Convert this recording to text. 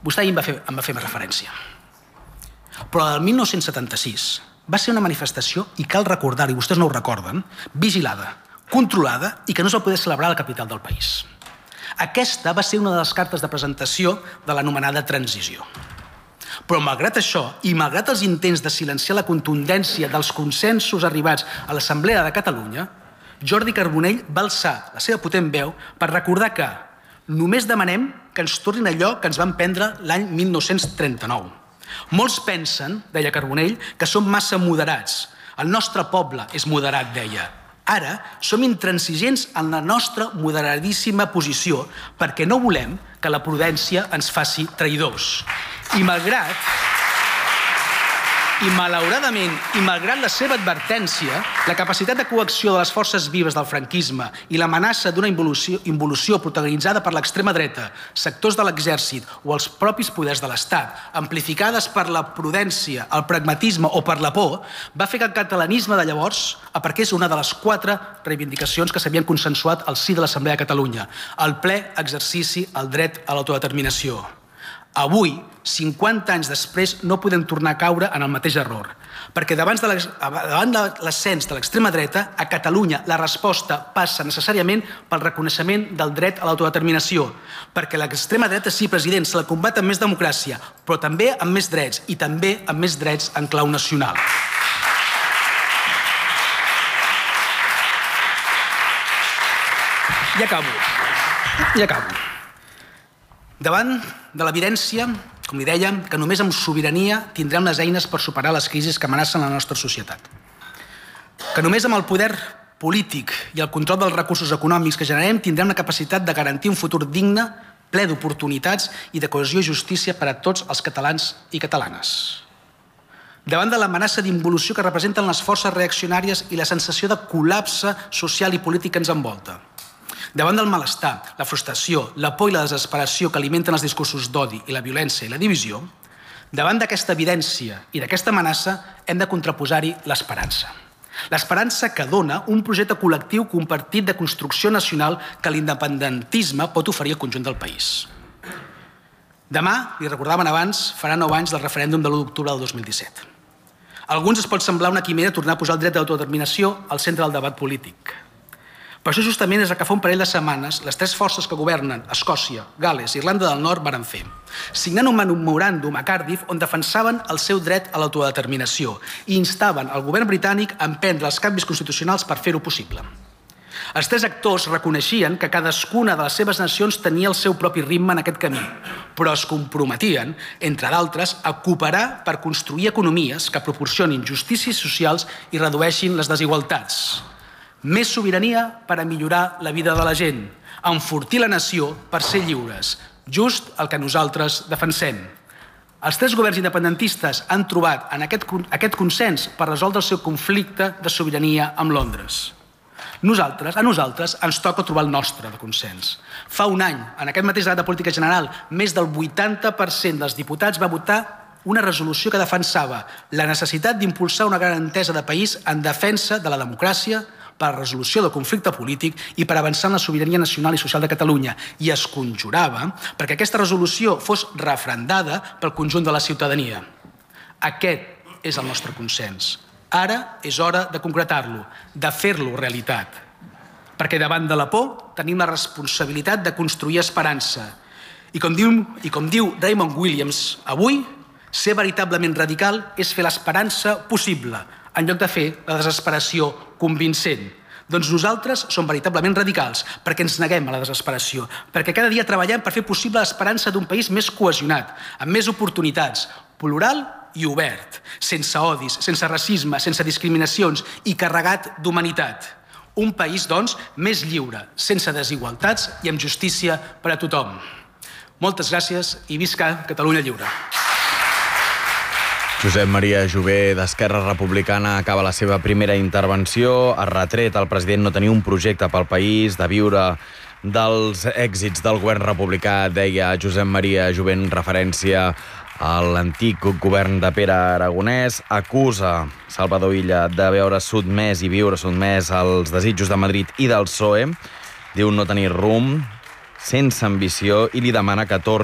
Vostè ahir em va fer referència. Però el 1976 va ser una manifestació, i cal recordar-ho, i vostès no ho recorden, vigilada, controlada i que no es va poder celebrar a la capital del país. Aquesta va ser una de les cartes de presentació de l'anomenada transició. Però malgrat això, i malgrat els intents de silenciar la contundència dels consensos arribats a l'Assemblea de Catalunya, Jordi Carbonell va alçar la seva potent veu per recordar que només demanem que ens tornin allò que ens van prendre l'any 1939. Molts pensen, deia Carbonell, que som massa moderats. El nostre poble és moderat, deia. Ara som intransigents en la nostra moderadíssima posició perquè no volem que la prudència ens faci traïdors. I malauradament, i malgrat la seva advertència, la capacitat de coacció de les forces vives del franquisme i l'amenaça d'una involució protagonitzada per l'extrema dreta, sectors de l'exèrcit o els propis poders de l'Estat, amplificades per la prudència, el pragmatisme o per la por, va fer que el catalanisme de llavors aparqués una de les 4 reivindicacions que s'havien consensuat al si de l'Assemblea de Catalunya, el ple exercici al dret a l'autodeterminació. Avui, 50 anys després, no podem tornar a caure en el mateix error, perquè davant de l'ascens de l'extrema dreta, a Catalunya la resposta passa necessàriament pel reconeixement del dret a l'autodeterminació, perquè l'extrema dreta, sí, president, se la combat amb més democràcia, però també amb més drets, i també amb més drets en clau nacional. I acabo. Davant de l'evidència, com li deia, que només amb sobirania tindrem les eines per superar les crisis que amenacen la nostra societat. Que només amb el poder polític i el control dels recursos econòmics que generem tindrem la capacitat de garantir un futur digne, ple d'oportunitats i de cohesió i justícia per a tots els catalans i catalanes. Davant de l'amenaça d'involució que representen les forces reaccionàries i la sensació de col·lapse social i polític que ens envolta. Davant del malestar, la frustració, la por i la desesperació que alimenten els discursos d'odi i la violència i la divisió, davant d'aquesta evidència i d'aquesta amenaça hem de contraposar-hi l'esperança. L'esperança que dona un projecte col·lectiu compartit de construcció nacional que l'independentisme pot oferir al conjunt del país. Demà, li recordaven abans, farà 9 anys del referèndum de l'1 d'octubre del 2017. A alguns es pot semblar una quimera tornar a posar el dret d'autodeterminació al centre del debat polític. Per això justament és el que fa un parell de setmanes les 3 forces que governen, Escòcia, Gal·les i Irlanda del Nord, varen fer, signant un memoràndum a Cardiff on defensaven el seu dret a l'autodeterminació i instaven el govern britànic a emprendre els canvis constitucionals per fer-ho possible. Els 3 actors reconeixien que cadascuna de les seves nacions tenia el seu propi ritme en aquest camí, però es comprometien, entre d'altres, a cooperar per construir economies que proporcionin justícies socials i redueixin les desigualtats. Més sobirania per a millorar la vida de la gent, enfortir la nació per ser lliures, just el que nosaltres defensem. Els 3 governs independentistes han trobat en aquest consens per resoldre el seu conflicte de sobirania amb Londres. A nosaltres ens toca trobar el nostre de consens. Fa un any, en aquest mateix debat de política general, més del 80% dels diputats va votar una resolució que defensava la necessitat d'impulsar una gran entesa de país en defensa de la democràcia, per a la resolució del conflicte polític i per avançar en la sobirania nacional i social de Catalunya. I es conjurava perquè aquesta resolució fos referendada pel conjunt de la ciutadania. Aquest és el nostre consens. Ara és hora de concretar-lo, de fer-lo realitat. Perquè davant de la por tenim la responsabilitat de construir esperança. I com diu Raymond Williams, avui ser veritablement radical és fer l'esperança possible, en lloc de fer la desesperació convincent. Doncs nosaltres som veritablement radicals perquè ens neguem a la desesperació, perquè cada dia treballem per fer possible l'esperança d'un país més cohesionat, amb més oportunitats, plural i obert, sense odis, sense racisme, sense discriminacions i carregat d'humanitat. Un país, doncs, més lliure, sense desigualtats i amb justícia per a tothom. Moltes gràcies i visca Catalunya lliure. Josep Maria Jové, d'Esquerra Republicana, acaba la seva primera intervenció. Ha retret al president no tenir un projecte pel país, de viure dels èxits del govern republicà, deia Josep Maria Jové en referència a l'antic govern de Pere Aragonès. Acusa Salvador Illa de veure sotmès i viure sotmès als desitjos de Madrid i del PSOE. Diu no tenir rumb, sense ambició, i li demana que torni